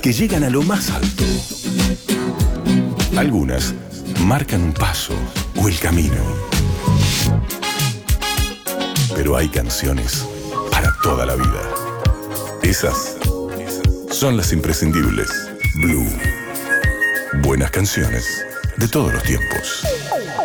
que llegan a lo más alto. Algunas marcan un paso o el camino. Pero hay canciones para toda la vida. Esas son las imprescindibles. Blue. Buenas canciones de todos los tiempos.